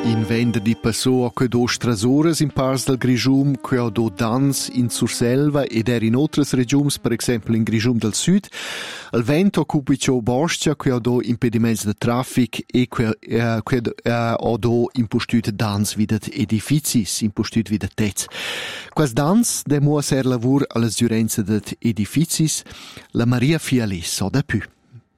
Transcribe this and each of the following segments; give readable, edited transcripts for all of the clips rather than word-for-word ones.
In venerdì passò che dos 3 ores in parts del Grigium, che ha do dans in Surselva ed in otras regions, per esempio in Grigium del Sud. Il vento occupicio Bostia, che ha do impediments de traffic e che ha do impostut dans videt edificis, impostut videt tez. Quas dans demo ser lavur alla giurenza det edificis, la Maria Fiali so da più.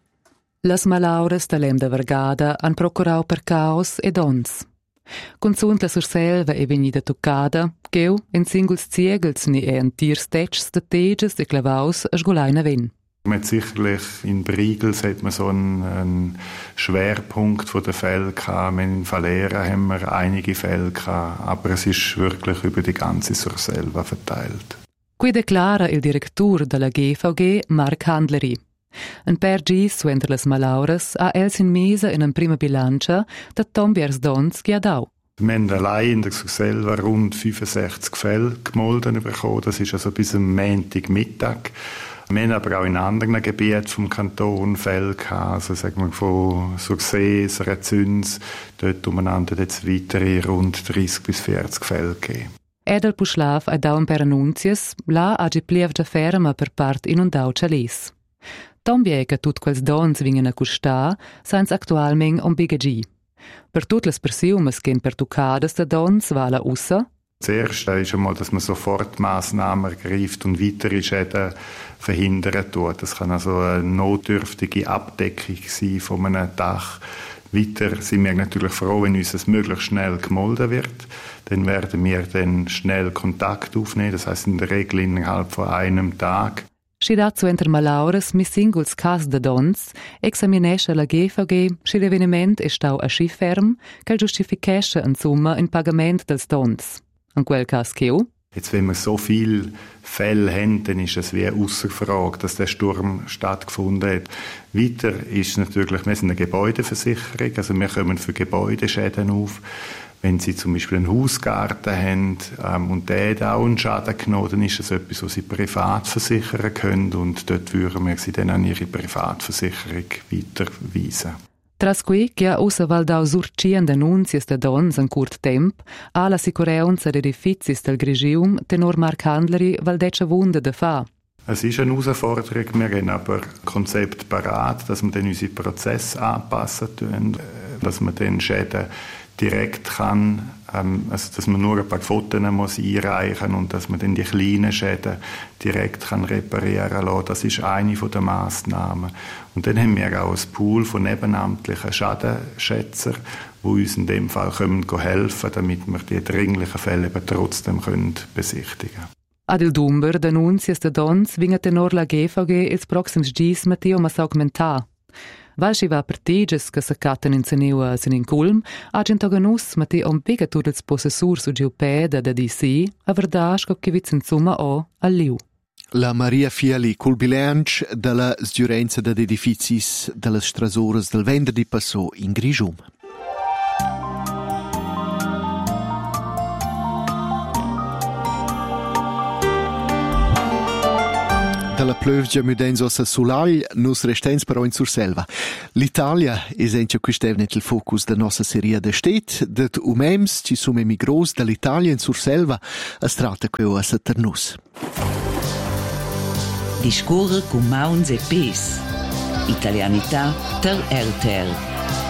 Las malauras da lem da Vergada han procurau per caos ed ons. Consunt la Surselva e venida toccada, cheu en singuls ziegels ni en tiers tetschs de teges e clavaus a sgolaina ven. Sicherlich in Briegels hat man so einen Schwerpunkt von den Fällen gehabt. In Valera haben wir einige Fälle gehabt, aber es ist wirklich über die ganze Surselva verteilt. Qui declara il direttur della GVG, Marc Handleri. Un per gis suenter las malauras ha els in mesa in un prima bilancia da tombiers dons che ha dau. Wir haben allein in der Surselva rund 65 Fälle gemolden bekommen. Das ist also bis am Montagmittag. Wir haben aber auch in anderen Gebieten vom Kanton Fälle gehabt, also sagen wir von Sursees, Rezüns, dort umeinander jetzt weitere rund 30 bis 40 Fälle gegeben. Edel Puschlav ha dau per annunzias, la agi pliev da ferma per part inundau Cialis. Tombie che tut quels dons vingen a custà, sans actualment on bigagi. Per tut les persiumes che per tucadas de dons vala ussa. Zuerst ist einmal, dass man sofort Massnahmen ergreift und weitere Schäden verhindern tut. Das kann also eine notdürftige Abdeckung sein von einem Dach. Weiter sind wir natürlich froh, wenn uns das möglichst schnell gemolden wird. Dann werden wir dann schnell Kontakt aufnehmen, das heisst in der Regel innerhalb von einem Tag. Scidat suenter malauras mis singuls cas de dons, examinesce la GVG schi l'eveniment è stau a schi ferm, che giustificesce in summa in pagament dels dons. In quel cas cheu? Jetzt, wenn wir so viele Fälle haben, dann ist es wie ausser Frage, dass der Sturm stattgefunden hat. Weiter ist natürlich, wir sind eine Gebäudeversicherung, also wir kommen für Gebäudeschäden auf. Wenn Sie zum Beispiel einen Hausgarten haben und der hat auch einen Schaden genommen, dann ist das etwas, was Sie privat versichern können und dort würden wir Sie dann an Ihre Privatversicherung weiterweisen. Tras qui, che ha usa valdau surcien denunzias de dons in curt temp, ha la sicurezza de edificis del Grigium tenor Marc Handleri valdeccia wunde de fa. Es ist eine Herausforderung, wir haben aber ein Konzept parat, dass wir dann unsere Prozesse anpassen können, dass man den Schäden direkt kann, also dass man nur ein paar Fotos muss einreichen und dass man dann die kleinen Schäden direkt kann reparieren lassen. Das ist eine der Massnahmen. Und dann haben wir auch ein Pool von nebenamtlichen Schadenschätzer, die uns in dem Fall helfen können, damit wir die dringlichen Fälle eben trotzdem besichtigen können. Ad il Dumber denuncias de dons vinga tenor la GVG ils proxims gis Matteo mas augmentar. Val si va per tiges che s'accatten in Zeneu sin in Culm, agent oganus Matteo ompiga tudels possessur su geopeda da DC, a verdasch che viz in summa o al liu. La Maria Fiali col bilancio della sgiurenza degli edificis delle strasores del venerdì passò in Grigium. Dalla plövgia mudensos a Sulagl, nus restens però in Surselva. L'Italia es encha quistevnet il focus da nossa serie de stet, det umems ci sume migros dall'Italia in Surselva, a strata queo a Saturnus. Discorre con mauns e pes. Italianità ter RTL.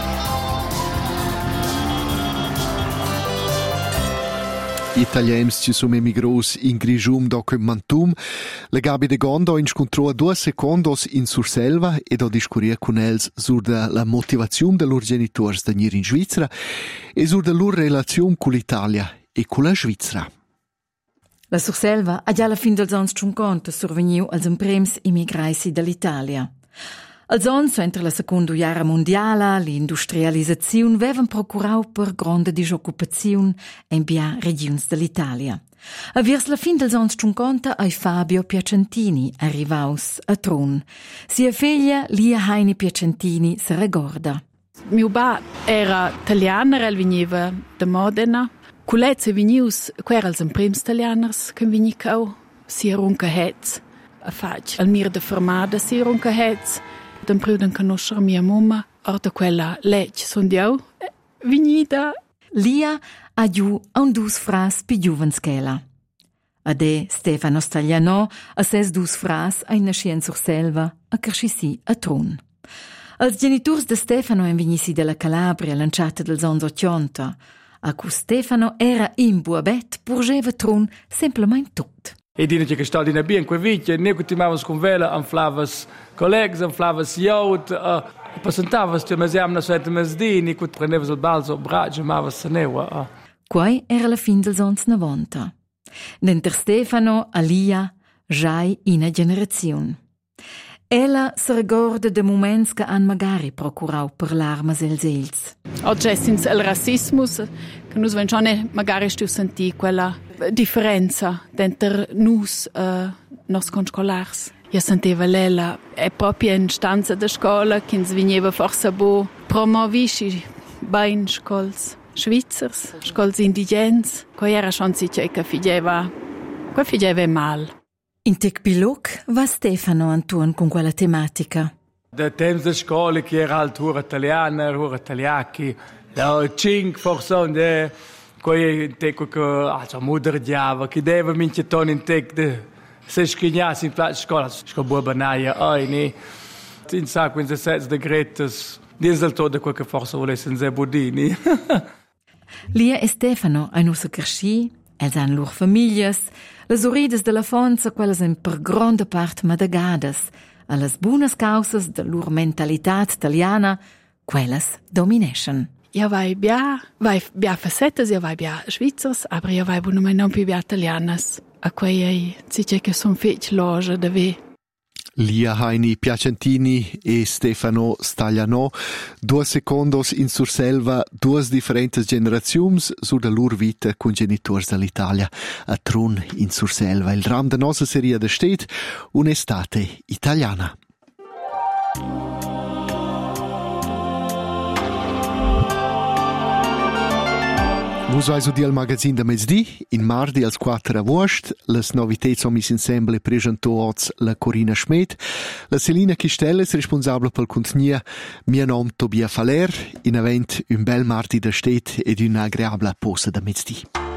Italiens ci sono emigros in Grigium do Mantum. Le Gabi de Gondo incontrò 2 secondos in Surselva e do discuria con els sur la motivazione de lor genitors de venir in Svizzera e sur de lor relazione con l'Italia e con la Svizzera. La Surselva ha già alla fin dels ans 50 survegniu als emprems immigraisi dall'Italia. Als ons, entre la Seconda Guerra Mondiala, l'industrializzazione vevan procurau per grande disoccupazione in bia regions dell'Italia. A vers la fin dels ans 50 ai Fabio Piacentini arrivaus a Tron. Sia figlia Lia Heini Piacentini se recorda. Mio ba era italianer, el veniva da Modena. Culezze venius, quer als emprems italianers, che venicau, sia runca hetz. A fac, al mir de fermada, sia runca hetz. Den pruden conoscere mia mamma, orda quella legge sondiau, venida Lia ha giù un dus fras più giuvens ch'ella. Ade Stefano Stagliano a ses dus fras a nascien sur selva a crescissi a Trun. Els geniturs de Stefano envenissi della Calabria lanciata dels ans 80, a cui Stefano era in buabet purgeva Trun semplament tot. E dina che sta dina bien quei vecchie, ne continuavas con vela, anflavas collegs, anflavas jaut, presentavas tu mesiam na sueta mesdini, quut prendevas il balzo braccio, mavas sanewa. Quai era la fin dels ans 90. Denter Stefano, Alia, giai ina generaziun. Ella se ricorda de moments che han magari procurau per l'armas els els. Oggi sins il rassismus, che nus vencione magari stu senti quella differenza denter nus nos conscolars. Io sentiva lela è proprio in stanza de scola che ens veniva forse bo promovisci bain scols Schweizers, scols indigens, qua era schon sicher che figeva mal. In Tecpiloc va Stefano Antuan con quella tematica. Da temps de scola che era altura italiana, ora italiachi, da 5 forse coi teco che also moderdiava, che deve minceton in tec de se schignassi in plaza scola, scobo banaia, ne. In sa quindi sets de gretes, diesel todo quel che forse volesse in Budini. Lia e Stefano hanno se cresci, els han lur famiglias, las orides de la fonza quelles en per grande part madagadas, a las buonas causas de lur mentalitat italiana, quelles domination. Ja vai bia facetas, ja vai bia Schweizers, aber ja vai buono non più bia italianas. A quei dice che son fech loge da ve. Lia Heini Piacentini e Stefano Stagliano, 2 secondos in Surselva, 2 differentes generaziums sur da lur vita con genitors dall'Italia a Trun in Surselva. Il dram da nostra serie de stet, un'estate italiana. Vos vais udi al magazin da mezzdi, in mardi als 4 agost, las novitets som is ensemble presentò oz la Corina Schmidt, la Selina Chistelles, responsabile pel contenia, mia nom Tobia Faler, in avent un bel mardi da stet ed una agreabla posa da mezzdi.